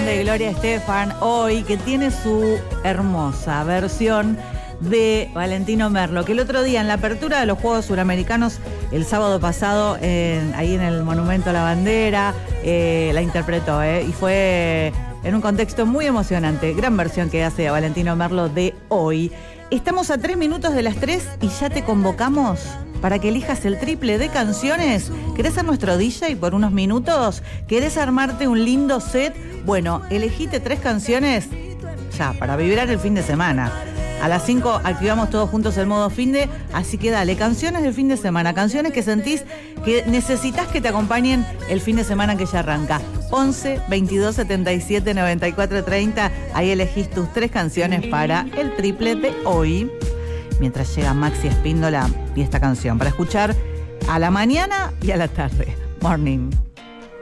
de Gloria Estefan hoy, que tiene su hermosa versión de Valentino Merlo, que el otro día en la apertura de los Juegos Suramericanos, el sábado pasado, ahí en el Monumento a la Bandera, la interpretó, y fue en un contexto muy emocionante. Gran versión que hace Valentino Merlo de hoy. Estamos a 3 minutos de las 3 y ya te convocamos para que elijas el triple de canciones. ¿Querés ser nuestro DJ por unos minutos? ¿Querés armarte un lindo set? Bueno, elegite 3 canciones ya para vibrar el fin de semana. A las 5 activamos todos juntos el modo finde, así que dale, canciones del fin de semana, canciones que sentís que necesitas que te acompañen el fin de semana que ya arranca. 11 22 77 94 30, ahí elegís tus 3 canciones para el triple de hoy. Mientras llega Maxi Espíndola y esta canción para escuchar a la mañana y a la tarde. Morning.